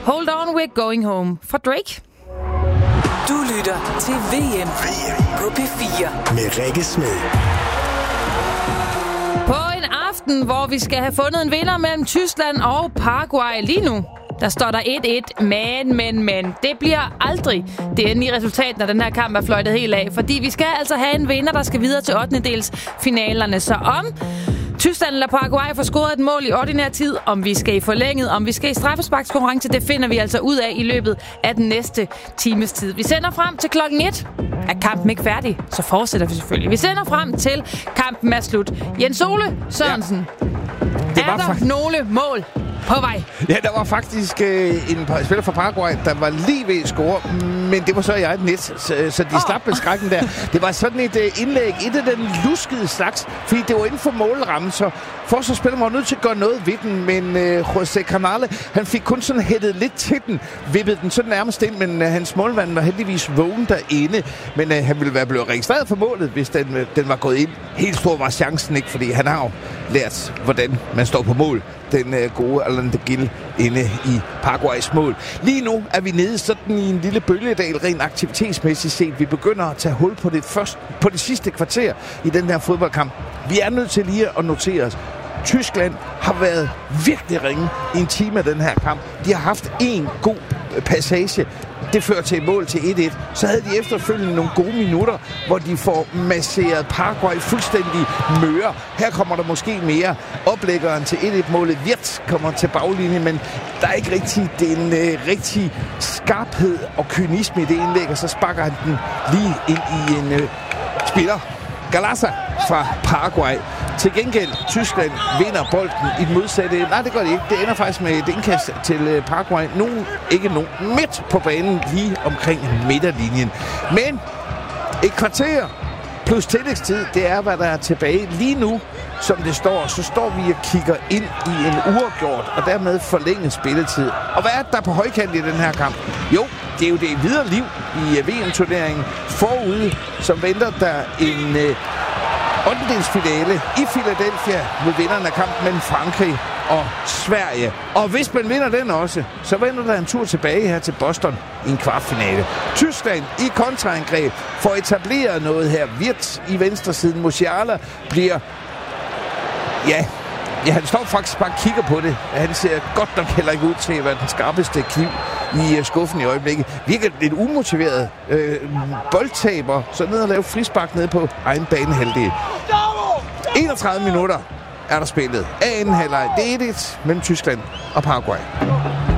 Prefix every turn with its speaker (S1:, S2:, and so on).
S1: Hold On, We're Going Home fra Drake.
S2: Du lytter til VM på P4
S3: med Rikke Smed.
S1: På en aften, hvor vi skal have fundet en vinder mellem Tyskland og Paraguay lige nu, der står der 1-1, men det bliver aldrig det endelige resultat, når den her kamp er fløjtet helt af. Fordi vi skal altså have en vinder, der skal videre til 8-delsfinalerne. Så om Tyskland eller Paraguay får scoret et mål i ordinær tid, om vi skal i forlænget, om vi skal i straffesparkskonkurrence, det finder vi altså ud af i løbet af den næste times tid. Vi sender frem til 1:00. Er kampen ikke færdig, så fortsætter vi selvfølgelig. Vi sender frem til kampen er slut. Jens Ole Sørensen, ja. Er der nogle mål på vej?
S4: Ja, der var faktisk en spiller fra Paraguay, der var lige ved at score, men det var så i eget net, så de slap med skrækken der. Det var sådan et indlæg, et af den luskede slags, fordi det var inden for målrammen, så forsvarsspilleren var nødt til at gøre noget ved den, men José Canale, han fik kun sådan hættet lidt til den, vippede den sådan nærmest ind, men hans målmand var heldigvis vågen derinde, men han ville være blevet registreret for målet, hvis den var gået ind. Helt stor var chancen ikke, fordi han har jo lært, hvordan man står på mål. Den gode Alain de Gil inde i Paraguays mål. Lige nu er vi nede sådan i en lille bølgedal, rent aktivitetsmæssigt set. Vi begynder at tage hul på det sidste kvarter i den her fodboldkamp. Vi er nødt til lige at notere os. Tyskland har været virkelig ringe i en time af den her kamp. De har haft en god passage. Det fører til et mål til 1-1. Så havde de efterfølgende nogle gode minutter, hvor de får masseret Paraguay fuldstændig møre. Her kommer der måske mere. Oplæggeren til 1-1-målet. Wirtz kommer til baglinjen, men der er ikke rigtig den rigtig skarphed og kynisme i det indlæg, og så sparker han den lige ind i en spiller. Galassa fra Paraguay. Til gengæld, Tyskland vinder bolden i den modsatte. Nej, det gør det ikke. Det ender faktisk med et indkast til Paraguay. Midt på banen, lige omkring midterlinjen. Men et kvarter plus tillægstid, det er, hvad der er tilbage lige nu. Som det står, så står vi og kigger ind i en uafgjort, og dermed forlænget spilletid. Og hvad er der på højkant i den her kamp? Jo, det er jo det videre liv i VM-turneringen forude, som venter der en 8-delsfinale i Philadelphia med vinderne af kampen mellem Frankrig og Sverige. Og hvis man vinder den også, så vender der en tur tilbage her til Boston i en kvartfinale. Tyskland i kontraangreb får etableret noget her. Wirtz i venstresiden. Musiala bliver... Ja, han står faktisk bare og kigger på det. Han ser godt nok heller ikke ud til at være den skarpeste kniv i skuffen i øjeblikket. Virker lidt umotiveret. Boldtaber, så ned og lave frispark nede på egen banehalvdel. 31 minutter er der spillet af anden halvleg. Det er 1-1 mellem Tyskland og Paraguay.